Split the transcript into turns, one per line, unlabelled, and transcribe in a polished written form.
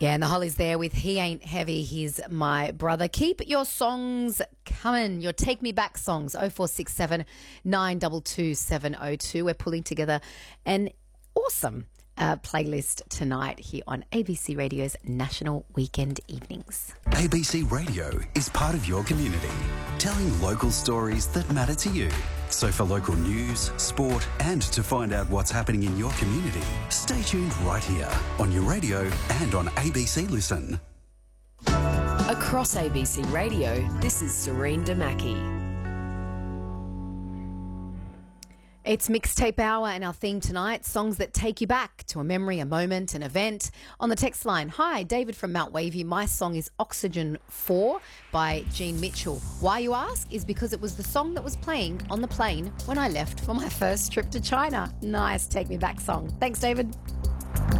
Yeah, and the Hollies there with He Ain't Heavy, He's My Brother. Keep your songs coming, your Take Me Back songs, 0467 922 702. We're pulling together an awesome playlist tonight here on ABC Radio's National Weekend Evenings.
ABC Radio is part of your community, telling local stories that matter to you. So for local news, sport and to find out what's happening in your community, stay tuned right here on your radio and on ABC Listen.
Across ABC Radio, this is Serene Damaki.
It's Mixtape Hour and our theme tonight, songs that take you back to a memory, a moment, an event. On the text line, hi, David from Mount Wavy. My song is Oxygen 4 by Gene Mitchell. Why, you ask, is because it was the song that was playing on the plane when I left for my first trip to China. Nice Take Me Back song. Thanks, David.